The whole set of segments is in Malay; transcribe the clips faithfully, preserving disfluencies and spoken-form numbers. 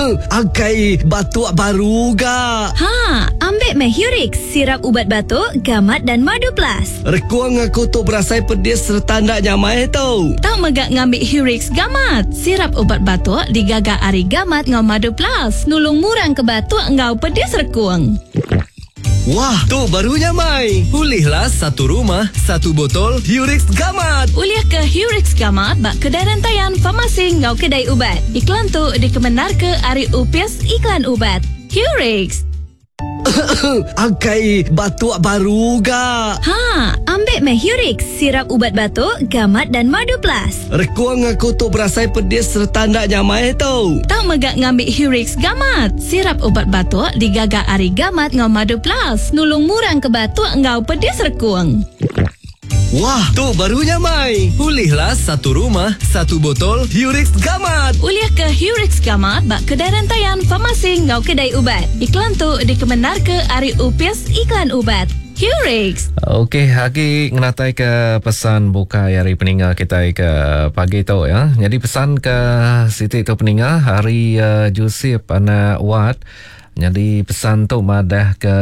Angkai batuk baru ga? Ha, ambil Mehurix, sirap ubat batuk, gamat dan madu plus. Rekuang aku tu berasai pedis serta ndak nyamai tau. Tak megak ngambil Hurix gamat. Sirap ubat batuk digagak ari gamat ngau madu plus. Nulung murang ke batuk ngau pedis rekuang. Wah, tu barunya Mai. Pulihlah satu rumah, satu botol Hurix Gamat. Uliah ke Hurix Gamat bak kedai rantaian farmasi ngau kedai ubat. Iklan tu dikemenar ke Ari Upias Iklan Ubat. Hurix. Angkai batuk baru ga? Ha, ambil Mehurix, sirap ubat batuk, gamat dan madu plus. Rekuang aku tu berasai pedis serta ndak nyamai tau. Tak megak ngambil Hurix gamat. Sirap ubat batuk digagak ari gamat ngau madu plus. Nulung murang ke batuk ngau pedis rekuang. Wah, tu barunya Mai. Pulihlah satu rumah, satu botol Hurix Gamat. Uliah ke Hurix Gamat bak kedai rantaian farmasi ngau kedai ubat. Iklan tu dikemenar ke Ari Upias Iklan Ubat. Hurix. Okey, hari ngenatai ke pesan buka hari peninggal kita ke pagi tu ya. Jadi pesan ke Siti tu peninggal hari uh, Joseph anak Wat. Jadi pesan tu madah ke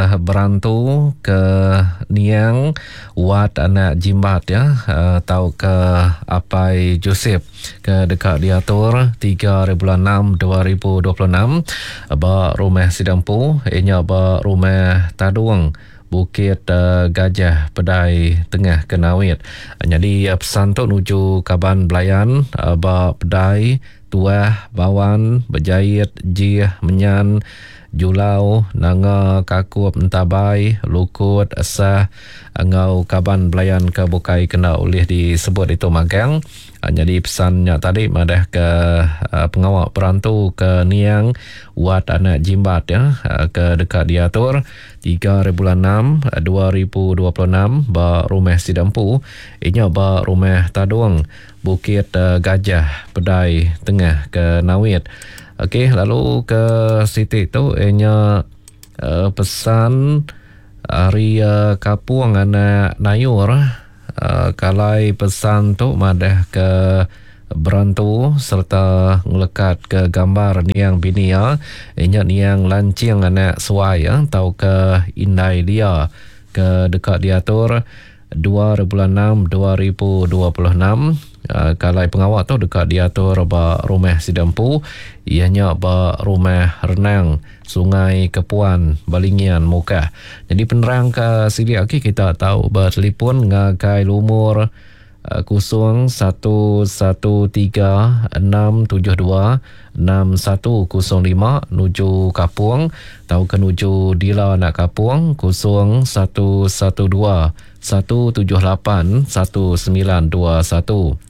berantu ke Niang Wat anak Jimbat ya, uh, tahu ke Apai Joseph ke dekat diatur tiga bulan enam dua ribu dua puluh enam ba rumah Sidampu ianya ba rumah Taduang Bukit uh, Gajah Pedai Tengah Kenawit. Jadi uh, pesan tu nuju Kaban Belayan uh, ba Pedai Tuah Bawan Berjait Jih Menyan Julau Nanga Kakup Entabai Lukut Asah Ngau Kaban Belayan ke Bukai kena oleh disebut itu magang. Uh, jadi pesannya tadi madah ke uh, pengawal perantu ke Niang Wat anak Jimbat ya, uh, ke dekat diatur tiga bulan enam dua ribu dua puluh enam ba rumah Sidampu inya ba rumah Taduang Bukit uh, Gajah Pedai Tengah ke Nawit. Okey, lalu ke Siti tu ianya uh, pesan hari uh, Kapuang anak Nayur. Uh, kalai pesan tu madah ke berantu serta ngelekat ke gambar Niang bini ya. Inya Niang Lancing anak Suai ya, tau ke Indai dia ke dekat diatur dua bulan enam dua ribu dua puluh enam. Uh, kalai pengawal tu dekat diatur ba rumah Sidampu ianya ba rumah Renang Sungai Kepuan Balingian Mukah. Jadi penerang ke sini lagi kita tahu bertelefon ngakai lumur uh, kusung satu satu tiga enam tujuh dua enam satu kosong lima nuju Kapuang, tahu ke nuju Dila nak Kapuang kusung satu satu dua satu tujuh lapan satu sembilan dua satu.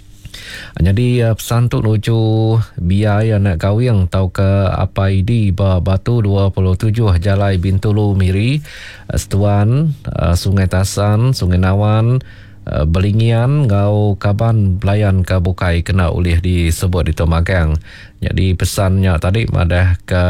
Jadi uh, pesan tu nuju biaya nak kawing tau ke apa idi ba Batu dua puluh tujuh Jalai Bintulu Miri Setuan uh, Sungai Tasan Sungai Nawan uh, Belingian Ngau Kaban Belayan ke Bukai kena oleh disebut itu magang. Jadi pesannya tadi madah ke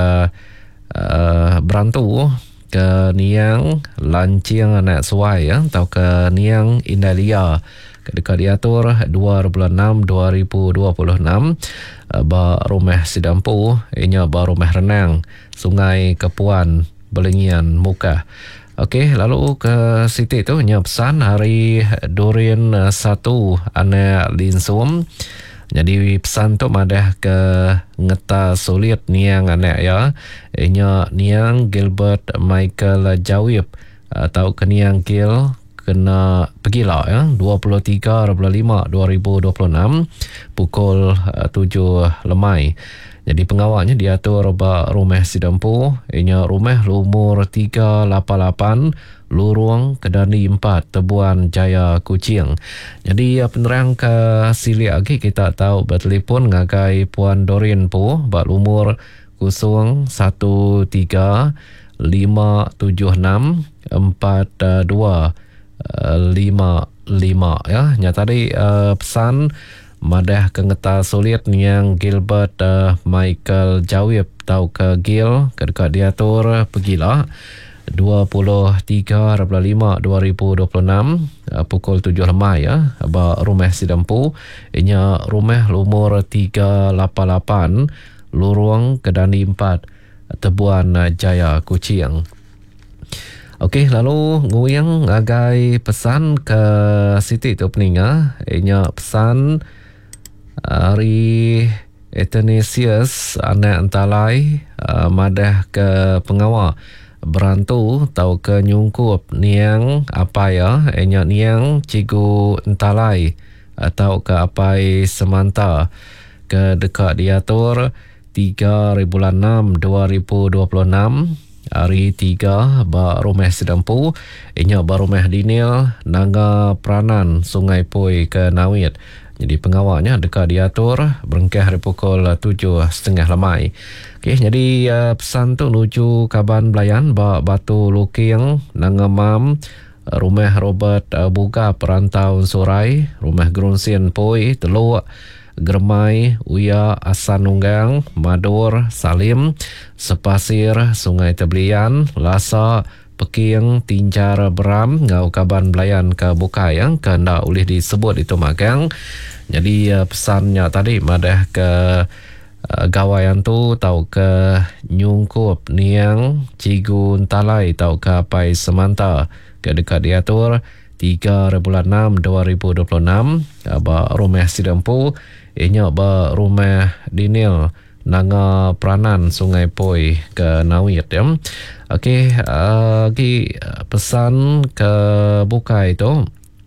uh, berantu ke Niang Lancing anak Suai ya, tau ke Niang Indalia dekat diatur dua bulan enam dua ribu dua puluh enam ba rumah Sidampu ianya ba rumah Renang Sungai Kepuan Belingian Mukah. Okey, lalu ke Siti tu nya pesan hari Durin satu anak Linsum. Jadi pesan tu madah ke ngeta sulit Niang anak ya, ianya Niang Gilbert Michael Jawib, uh, tahu ke Niang Gil kena pergilah ya dua puluh tiga bulan lima dua ribu dua puluh enam pukul uh, tujuh lemai. Jadi pengawalnya diatur ba rumah Sidampu ianya rumah lumur tiga lapan lapan Lurung Kedani empat Tebuan Jaya Kuching. Jadi uh, penerang ke sili lagi kita tahu bertelefon ngagai Puan Dorin Pu ba lumur kosong satu tiga lima tujuh enam empat dua lima lima ya. Nya tadi uh, pesan madah ke ngeta sulit Niang Gilbert uh, Michael Jawib tau ke Gil ke dekat diatur pergilah dua puluh tiga bulan lima dua ribu dua puluh enam uh, pukul tujuh lemai ya ba rumah Sidampu ianya rumah lumur tiga lapan lapan Lorong Kedani empat, Tebuan uh, Jaya, Kuching. Okey, lalu nguyang agai pesan ke Siti tu peninga, inya pesan hari Etenesius anak entalai uh, madah ke pengawa berantu tau ke nyungkup niang apa ya, inya niang cigu entalai atau ke apai semanta ke dekat diatur tiga bulan enam dua ribu dua puluh enam hari tiga ba rumah sedampu inya ba rumah dinil Naga Peranan Sungai Pui ke Nawit. Jadi pengawalnya dekat diatur berengkah hari pukul tujuh setengah lemai. Okey, jadi uh, pesan tu nuju Kaban Belayan ba Batu Luking Nanga Mam, rumah Robert uh, Buga Perantau Surai, rumah Grunsian Pui Teluk Germai Uya Asan Nunggang Madur Salim Sepasir Sungai Teblian Lasa Peking Tinjar Beram Ngau Kaban Belayan ke Bukai yang kena boleh disebut itu magang. Jadi uh, pesannya tadi madah ke uh, gawaian tu tau ke nyungkup niang cigu entalai tau ke apai semanta ke dekat diatur tiga bulan enam dua ribu dua puluh enam ba rumah sidampu inya ba rumah dinil Naga Peranan Sungai Pui ke Nawit ya. Okey, uh, okay, pesan ke Bukai tu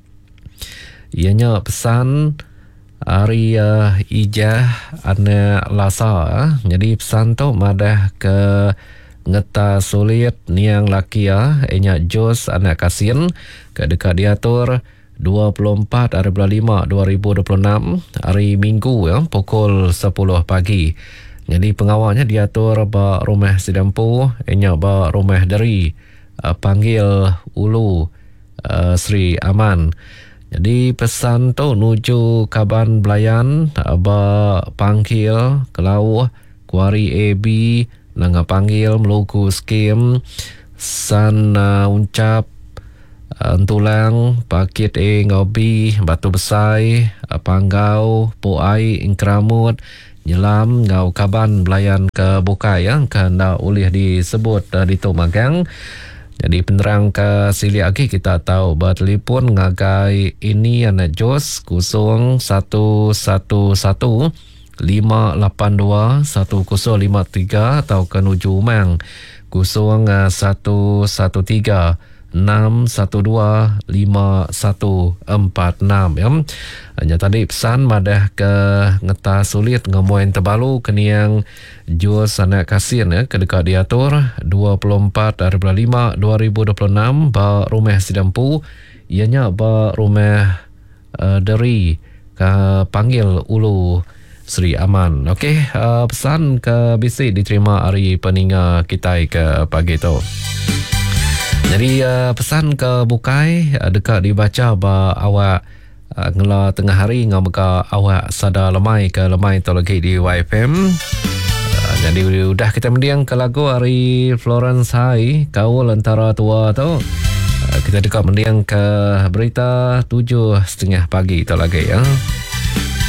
ianya pesan hari uh, Ijah anak Lasa. Uh. Jadi pesan tu madah ke ngeta sulit niang lakia inya Jos anak Kasin ke dekat diatur dua puluh empat hari bulan lima dua ribu dua puluh enam hari Minggu ya, pukul sepuluh pagi. Jadi pengawalnya diatur ba rumah sidampu inya ba rumah dari uh, panggil Ulu uh, Sri Aman. Jadi pesan tu nuju Kaban Belayan uh, ba panggil Kelau Kuari A B Nanga panggil Meluku Skim San uh, Uncap Entulang Pakit E Ngobi Batu Besai uh, Panggau Poai Ingkramut Nyelam Ngau Kaban Belayan ke Bukai yang kena boleh disebut uh, di Tomagang. Jadi penerang ke sili lagi kita tahu bertelefon ngagai ini anak Jos kosong satu satu satu lima lapan dua satu kosong lima tiga atau ke nuju Umang kosong satu satu tiga enam satu dua lima satu empat enam ya. Hanya tadi pesan madah ke ngeta sulit ngemoin terbalu keniang Jos anak Kasin ya ke dekat diatur dua puluh empat hari bulan lima dua ribu dua puluh enam ba rumah sidampu ianya ba rumah uh, dari ke panggil Ulu Sri Aman. Okey, uh, pesan ke bisik diterima hari peninga kita ke pagi tu. Jadi uh, pesan ke Bukai uh, dekat dibaca ba awak uh, ngela tengah hari ngau meka awak sada lemai ke lemai tu lagi di Y F M. Uh, jadi udah kita mendiang ke lagu hari Florence Hai Kaul Antara Tua tu. Uh, kita dekat mendiang ke berita tujuh setengah pagi tu lagi ya.